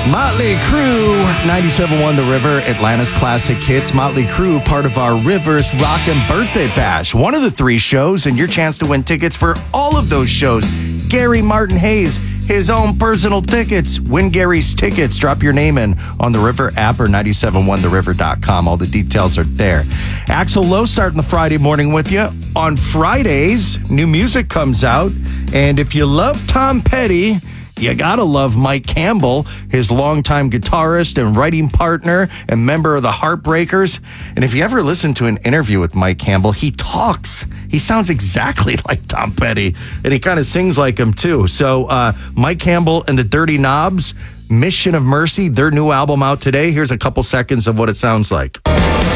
Motley Crue, 97.1 The River, Atlanta's classic hits. Motley Crue, part of our Rivers Rockin' Birthday Bash. One of the three shows, and your chance to win tickets for all of those shows. Gary Martin Hayes, his own personal tickets. Win Gary's tickets. Drop your name in on the River app or 971theriver.com. All the details are there. Axl Lowe starting the Friday morning with you. On Fridays, new music comes out. And if you love Tom Petty, you gotta love Mike Campbell, his longtime guitarist and writing partner and member of the Heartbreakers. And if you ever listen to an interview with Mike Campbell, he talks. He sounds exactly like Tom Petty, and he kind of sings like him too. So Mike Campbell and the Dirty Knobs, Mission of Mercy, their new album out today. Here's a couple seconds of what it sounds like.